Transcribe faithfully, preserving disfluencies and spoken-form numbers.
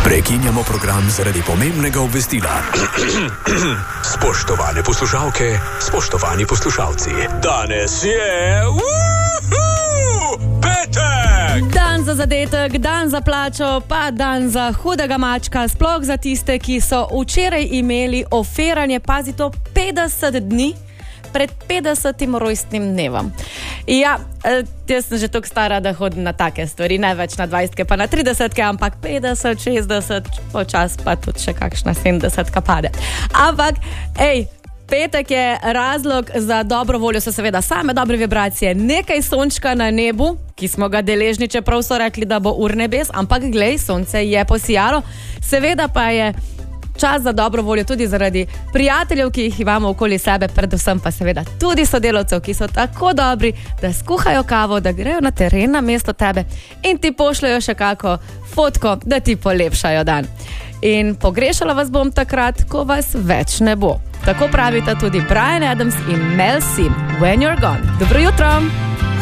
Prekinjamo program zaradi pomembnega obvestila. Spoštovane poslušalke, spoštovani poslušalci, danes je uhu, petek! Dan za zadetek, dan za plačo, pa dan za hudega mačka, sploh za tiste, ki so včeraj imeli oferanje, pazi to, petdeset dni pred petdesetim rojstnim dnevom. Ja, jaz sem že toliko stara, da hodim na take stvari, ne več na dvajsetke, pa na tridesetke, ampak petdeset, šestdeset, počas pa tudi še kakšna sedemdesetka pade. Ampak, ej, petek je razlog za dobro voljo, so seveda same dobre vibracije, nekaj sončka na nebu, ki smo ga deležni, čeprav so rekli, da bo urnebes, ampak glej, sonce je posijalo, seveda pa je čas za dobro voljo tudi zaradi prijateljev, ki jih imamo okoli sebe, predvsem pa seveda tudi sodelavcev, ki so tako dobri, da skuhajo kavo, da grejo na teren na mesto tebe in ti pošljajo še kako fotko, da ti polepšajo dan. In pogrešala vas bom takrat, ko vas več ne bo. Tako pravita tudi Bryan Adams in Mel C. When You're Gone. Dobro jutro!